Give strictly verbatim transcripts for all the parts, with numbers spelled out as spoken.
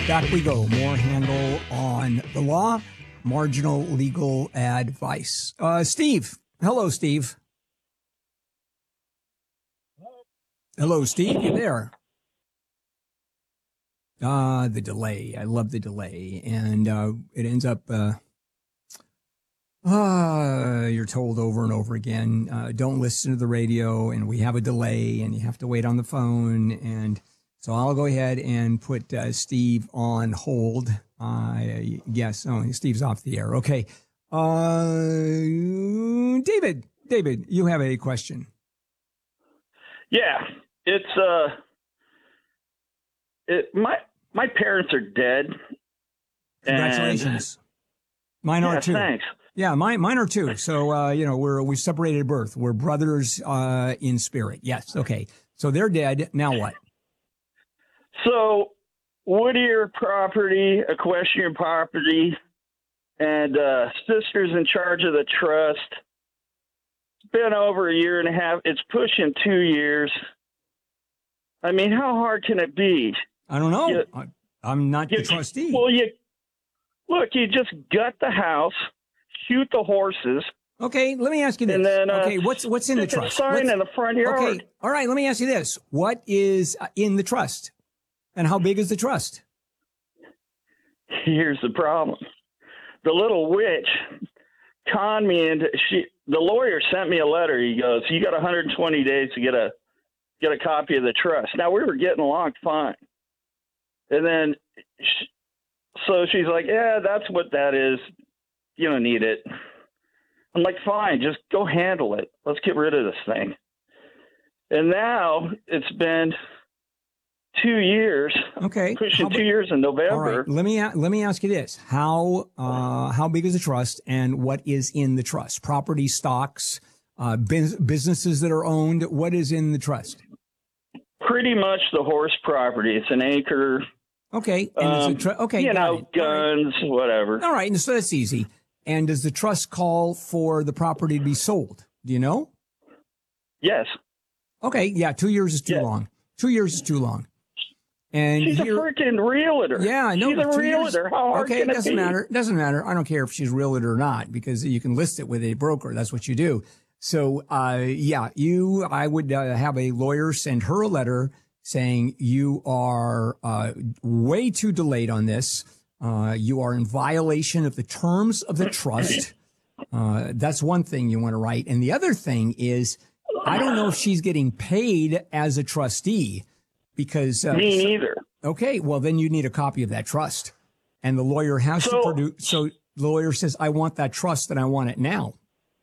back we go. More handle on the law, marginal legal advice. Uh, Steve. Hello, Steve. Hello, Steve. You there? Uh, the delay. I love the delay. And uh, it ends up, uh, uh, you're told over and over again, uh, don't listen to the radio, and we have a delay, and you have to wait on the phone. And so I'll go ahead and put uh, Steve on hold. Uh, yes, oh, Steve's off the air. Okay. Uh, David, David, you have a question. Yeah, it's, uh, it, my, my parents are dead. Congratulations. Mine are yeah, too. Thanks. Yeah, mine, mine are too. So, uh, you know, we're, we separated at birth. We're brothers, uh, in spirit. Yes. Okay. So they're dead. Now what? So Whittier property, equestrian property, and, uh, sister's in charge of the trust. It's been over a year and a half. It's pushing two years. I mean, how hard can it be? I don't know. You, I, I'm not you, the trustee. Well, you look, you just gut the house, shoot the horses. Okay, let me ask you this. And then, uh, okay, what's what's in the stick a trust? sign What's, in the front yard. Okay, all right. Let me ask you this: what is in the trust, and how big is the trust? Here's the problem: the little witch conned me into. She, the lawyer sent me a letter. He goes, "You got one hundred twenty days to get a get a copy of the trust." Now we were getting along fine, and then, she, so she's like, "Yeah, that's what that is. You don't need it." I'm like, "Fine, just go handle it. Let's get rid of this thing." And now it's been two years. Okay, pushing how two big, years in November. All right, let me let me ask you this: how uh, how big is the trust, and what is in the trust? Property, stocks, uh, biz- businesses that are owned. What is in the trust? Pretty much the horse property. It's an acre. Okay, and um, it's a tr- okay, you got know, it. guns, all right. whatever. All right, so that's easy. And does the trust call for the property to be sold? Do you know? Yes. Okay, yeah, two years is too yeah. long. Two years is too long. And she's here, a freaking realtor. Yeah, I know. She's a two realtor. Years, How hard okay, can it doesn't be? matter. Doesn't matter. I don't care if she's a realtor or not, because you can list it with a broker. That's what you do. So, uh, yeah, you, I would uh, have a lawyer send her a letter saying you are uh, way too delayed on this. Uh, you are in violation of the terms of the trust. Uh, that's one thing you want to write. And the other thing is, I don't know if she's getting paid as a trustee because. Uh, Me neither. Okay. Well, then you need a copy of that trust. And the lawyer has so, to produce. So the lawyer says, I want that trust and I want it now.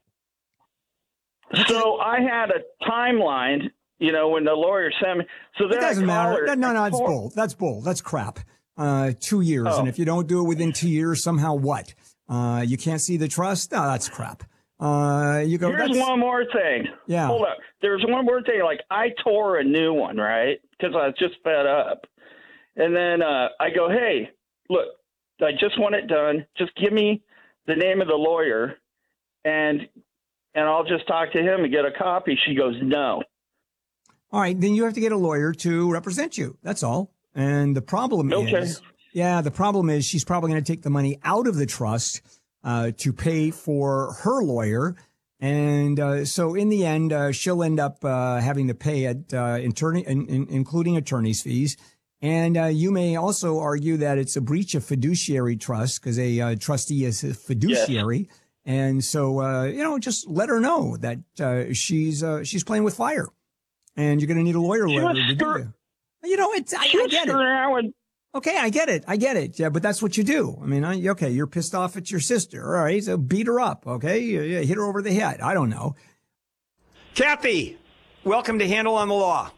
Okay. So I had a timeline, you know, when the lawyer sent me. So then it doesn't I matter. her, No, no, that's bull. That's bull. That's crap. Uh, two years. Oh. And if you don't do it within two years, somehow what? Uh, you can't see the trust? No, that's crap. Uh, you go. Here's that's, one more thing. Yeah. Hold up. There's one more thing. Like I tore a new one, right? Because I was just fed up. And then uh, I go, hey, look, I just want it done. Just give me the name of the lawyer, and and I'll just talk to him and get a copy. She goes, no. All right, then you have to get a lawyer to represent you. That's all. And the problem okay. is, yeah, the problem is she's probably going to take the money out of the trust uh, to pay for her lawyer. And uh, so in the end, uh, she'll end up uh, having to pay at uh, attorney, in, in, including attorney's fees. And uh, you may also argue that it's a breach of fiduciary trust because a uh, trustee is a fiduciary. Yes. And so, uh, you know, just let her know that uh, she's uh, she's playing with fire. And you're going to need a lawyer letter to do it. You know, it's, I, I get it. Okay, I get it. I get it. Yeah, but that's what you do. I mean, I, okay, you're pissed off at your sister. All right, so beat her up, okay? You, you hit her over the head. I don't know. Kathy, welcome to Handle on the Law.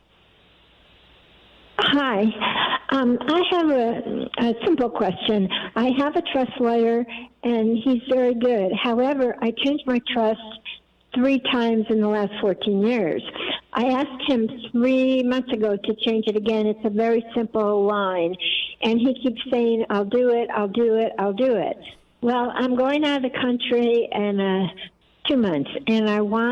Hi. Um, I have a, a simple question. I have a trust lawyer, and he's very good. However, I changed my trust three times in the last fourteen years. I asked him three months ago to change it again. It's a very simple line. And he keeps saying, I'll do it, I'll do it, I'll do it. Well, I'm going out of the country in uh, two months, and I want